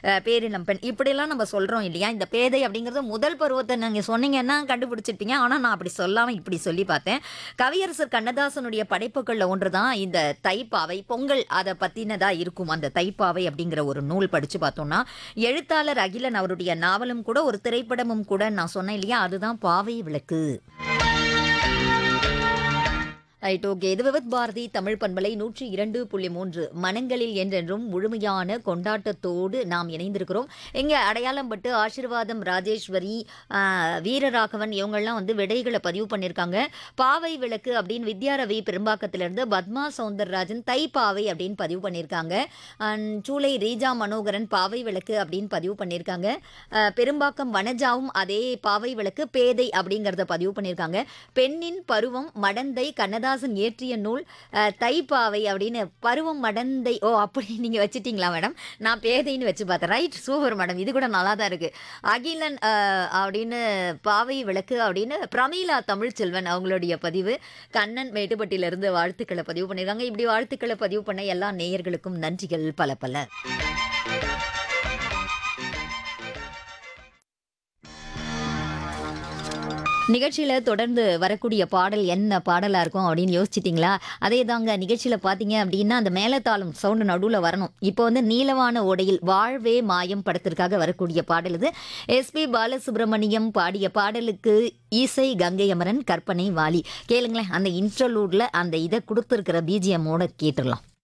பேரிளம் பெண் இப்படியெல்லாம் நம்ம சொல்றோம் இல்லையா? இந்த பேதை அப்படிங்கிறது முதல் பருவத்தை நீங்க சொன்னீங்கன்னா கண்டுபிடிச்சிருப்பீங்க. ஆனா நான் அப்படி சொல்லாம இப்படி சொல்லி பார்த்தேன். கவியரசர் கண்ணதாசனுடைய படைப்புகள்ல ஒன்றுதான் இந்த தைப்பாவை. பொங்கல் அத பத்தினதா இருக்கும். அந்த தைப்பாவை அப்படிங்கிற ஒரு நூல் படிச்சு பார்த்தோம்னா, எழுத்தாளர் அகிலன் அவருடைய நாவலும் கூட ஒரு திரைப்படமும் கூட நான் சொன்னேன் இல்லையா? அதுதான் பாவை விளக்கு. Right, okay. இது விவித் பாரதி தமிழ் பண்பலை 102.3 மனங்களில் என்றென்றும் முழுமையான கொண்டாட்டத்தோடு நாம் இணைந்திருக்கிறோம். எங்க அடையாளம் பட்டு ஆசீர்வாதம் ராஜேஸ்வரி, வீரராகவன் இவங்கெல்லாம் வந்து விடைகளை பதிவு பண்ணியிருக்காங்க. பாவை விளக்கு அப்படின்னு வித்யாரவி பெரும்பாக்கத்திலிருந்து பத்மா சௌந்தரராஜன் தைப்பாவை அப்படின்னு பதிவு பண்ணியிருக்காங்க. சூளை ரீஜா மனோகரன் பாவை விளக்கு அப்படின்னு பதிவு பண்ணியிருக்காங்க. பெரும்பாக்கம் வனஜாவும் அதே பாவை விளக்கு பேதை அப்படிங்கிறத பதிவு பண்ணியிருக்காங்க. பெண்ணின் பருவம் மடந்தை கண்ணதாசன் இயற்றிய நூல் தைப்பாவை அப்படின்னு பருவம் மடந்தை. ஓ, அப்படி நீங்க வச்சுட்டீங்களா மேடம்? நான் பேதைன்னு வச்சு பார்த்தேன். Right, super madam. இது கூட நல்லா தான் இருக்கு. அகிலன் அப்படின்னு பாவை விளக்கு அப்படின்னு பிரமீளா தமிழ்ச்செல்வன் அவங்களுடைய பதிவு. கண்ணன் மேட்டுப்பட்டியிலிருந்து வாழ்த்துக்களை பதிவு பண்ணியிருக்காங்க. இப்படி வாழ்த்துக்களை பதிவு பண்ண எல்லா நேயர்களுக்கும் நன்றிகள் பல பல. நிகழ்ச்சியில் தொடர்ந்து வரக்கூடிய பாடல் என்ன பாடலாக இருக்கும் அப்படின்னு யோசிச்சிட்டிங்களா? அதே தாங்க, நிகழ்ச்சியில் பார்த்தீங்க அப்படின்னா அந்த மேலத்தாளம் சவுண்டு நடுவில் வரணும். இப்போ வந்து நீலவான ஓடையில் வாழ்வே மாயம் படத்திற்காக வரக்கூடிய பாடல் இது. எஸ்பி பாலசுப்ரமணியம் பாடிய பாடலுக்கு இசை கங்கை அமரன், கற்பனை வாலி. கேளுங்களேன், அந்த இன்டர்லூடில் அந்த இதை கொடுத்துருக்கிற பிஜிஎம்மோட கேட்டுடலாம்.